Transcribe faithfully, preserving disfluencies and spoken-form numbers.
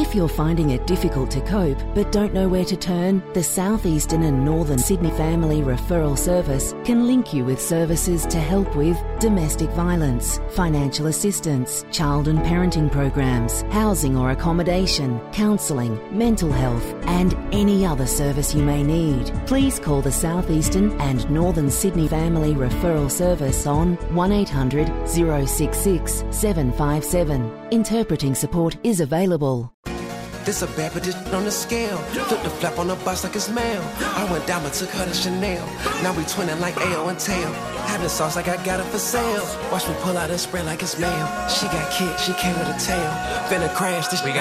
If you're finding it difficult to cope but don't know where to turn, the South Eastern and Northern Sydney Family Referral Service can link you with services to help with domestic violence, financial assistance, child and parenting programs, housing or accommodation, counselling, mental health and any other service you may need. Please call the South Eastern and Northern Sydney Family Referral Service on one eight hundred, oh six six, seven five seven. Interpreting support is available. This a bad bitch on the scale. Flip the flap on the bus like it's mail. I went down but took her to Chanel. Now we twinning like A O and Tail. Having sauce like I got it for sale. Watch me pull out and spray like it's mail. She got kicked, she came with a tail. Finna crash this.